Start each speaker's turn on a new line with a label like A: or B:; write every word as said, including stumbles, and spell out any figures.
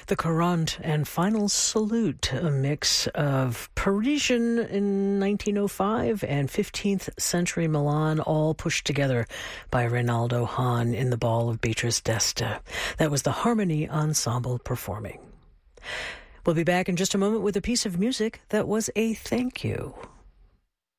A: The Courante and Final Salute, a mix of Parisian in nineteen oh five and fifteenth century Milan, all pushed together by Reynaldo Hahn in the ball of Beatrice d'Este. That was the Harmony Ensemble performing. We'll be back in just a moment with a piece of music that was a thank you.